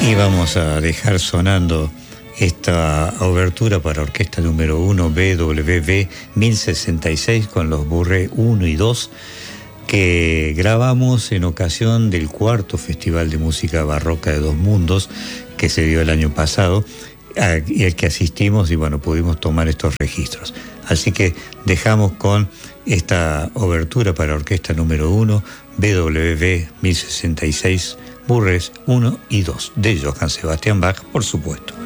Y vamos a dejar sonando esta obertura para orquesta número 1 BWV 1066 con los Bourré 1 y 2 que grabamos en ocasión del cuarto Festival de Música Barroca de Dos Mundos que se dio el año pasado y al que asistimos y bueno, pudimos tomar estos registros. Así que dejamos con esta obertura para orquesta número 1 BWV 1066 Bourré 1 y 2 de Johann Sebastian Bach, por supuesto.